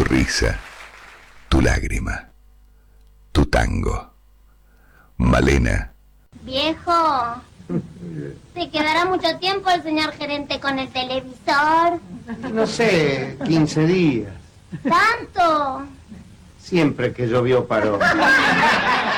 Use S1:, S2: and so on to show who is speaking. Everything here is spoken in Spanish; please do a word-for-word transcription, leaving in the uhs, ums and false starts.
S1: risa, tu lágrima, tu tango. Malena.
S2: Viejo, ¿se quedará mucho tiempo el señor gerente con el televisor?
S3: No sé, quince días.
S2: ¿Tanto?
S3: Siempre que llovió paró.